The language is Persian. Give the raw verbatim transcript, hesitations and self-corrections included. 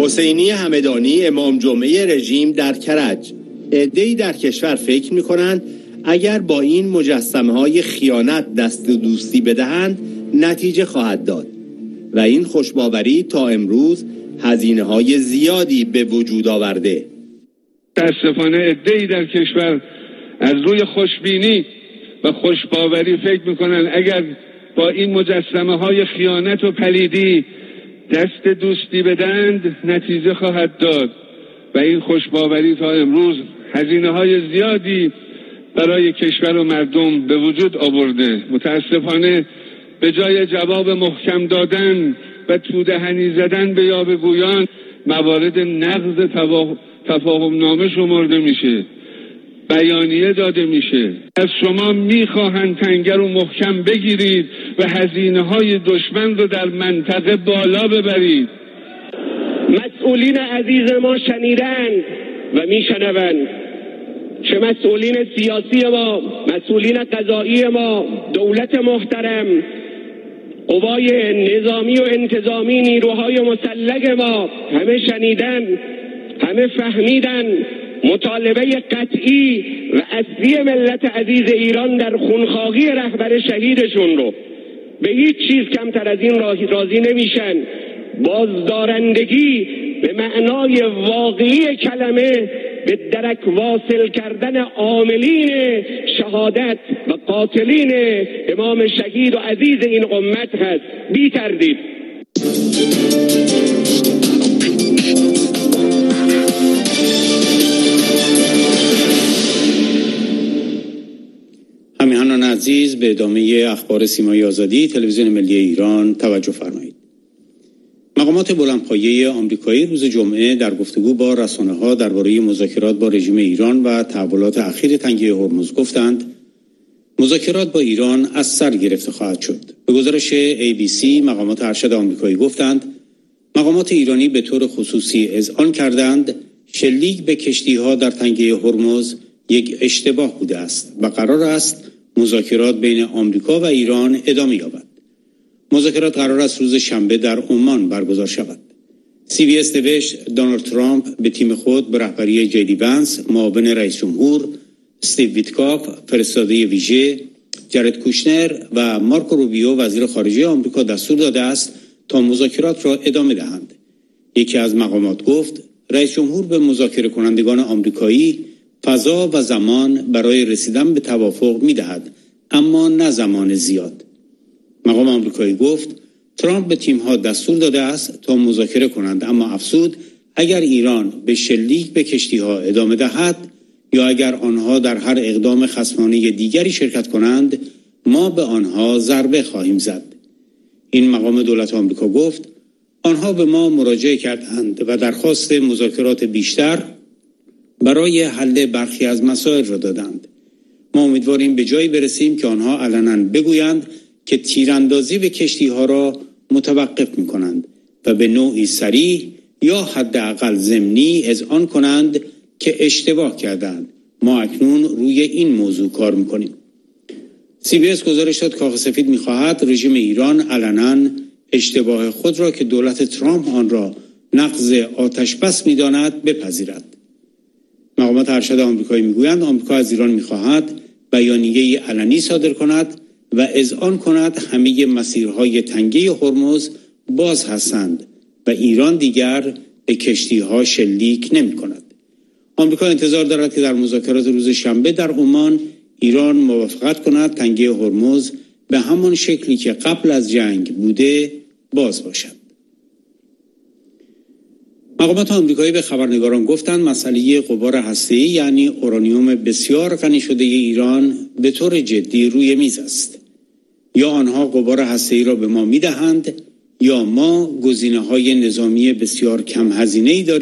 حسینی همدانی امام جمعه رژیم در کرج: عده‌ای در کشور فکر می‌کنند اگر با این مجسمه‌های خیانت دست دوستی بدهند نتیجه خواهد داد و این خوشباوری تا امروز هزینه‌های زیادی به وجود آورده. متأسفانه عده‌ای در کشور از روی خوشبینی و خوشباوری فکر می‌کنند اگر با این مجسمه‌های خیانت و پلیدی دست دوستی بدهند نتیجه خواهد داد و این خوشباوری تا امروز هزینه‌های زیادی برای کشور و مردم به وجود آورده. متاسفانه به جای جواب محکم دادن و تودهنی زدن به یاوه‌گویان موارد نقض تفاهم نامه شمرده میشه، بیانیه داده میشه. از شما میخواهند تنگر و محکم بگیرید و هزینه های دشمن رو در منطقه بالا ببرید. مسئولین عزیز ما شنیدند و میشنوند، چه مسئولین سیاسی ما، مسئولین قضایی ما، دولت محترم، قوای نظامی و انتظامی، نیروهای مسلح ما، همه شنیدن، همه فهمیدن مطالبه قطعی و اصلی ملت عزیز ایران در خونخواهی رهبر شهیدشون رو. به هیچ چیز کمتر از این راضی نمیشن. بازدارندگی به معنای واقعی کلمه به درک واصل کردن عاملین شهادت و قاتلین امام شهید و عزیز این امت هست. بی تردید. همیهنان عزیز، به ادامه اخبار سیمای آزادی تلویزیون ملی ایران توجه فرمایید. مقامات بلندپایه آمریکایی روز جمعه در گفتگو با رسانه‌ها درباره مذاکرات با رژیم ایران و تحولات اخیر تنگه هرمز گفتند مذاکرات با ایران از سر گرفته خواهد شد. به گزارش ای بی سی، مقامات ارشد آمریکایی گفتند مقامات ایرانی به طور خصوصی اذعان کردند شلیک به کشتی‌ها در تنگه هرمز یک اشتباه بوده است و قرار است مذاکرات بین آمریکا و ایران ادامه یابد. مذاکرات قرار است روز شنبه در عمان برگزار شود. سی بی اس نوشت دونالد ترامپ به تیم خود به رهبری جی دی وانس، معاون رئیس جمهور، استیو ویتکاف، فرستاده ویژه، جارد کوشنر و مارکو روبیو وزیر خارجه آمریکا دستور داده است تا مذاکرات را ادامه دهند. یکی از مقامات گفت رئیس جمهور به مذاکره کنندگان آمریکایی فضا و زمان برای رسیدن به توافق می‌دهد، اما نه زمان زیاد. مقام آمریکایی گفت ترامپ به تیم‌ها دستور داده است تا مذاکره کنند، اما افزود اگر ایران به شلیک به کشتی‌ها ادامه دهد یا اگر آنها در هر اقدام خصمانه دیگری شرکت کنند ما به آنها ضربه خواهیم زد. این مقام دولت آمریکا گفت آنها به ما مراجعه کردند و درخواست مذاکرات بیشتر برای حل برخی از مسائل را دادند. ما امیدواریم به جایی برسیم که آنها علنا بگویند که تیراندازی به کشتی‌ها را متوقف می‌کنند و به نوعی صریح یا حداقل ضمنی اذعان کنند که اشتباه کردند. ما اکنون روی این موضوع کار می‌کنیم. سی بی اس گزارش داد کاخ سفید می‌خواهد رژیم ایران علنا اشتباه خود را که دولت ترامپ آن را نقض آتش‌بس می‌داند بپذیرد. مقامات ارشد آمریکایی می‌گویند آمریکا از ایران می‌خواهد بیانیه‌ای علنی صادر کند و اذعان کند همه مسیرهای تنگه هرمز باز هستند و ایران دیگر به کشتی‌ها شلیک نمی‌کند. آمریکا انتظار دارد که در مذاکرات روز شنبه در عمان ایران موافقت کند تنگه هرمز به همان شکلی که قبل از جنگ بوده باز باشد. مقامات آمریکایی به خبرنگاران گفتند مسئله غبار هسته‌ای یعنی اورانیوم بسیار غنی شده ایران به طور جدی روی میز است. یا آنها غبار هسته‌ای را به ما می‌دهند یا ما گزینه‌های نظامی بسیار کم هزینه‌ای داریم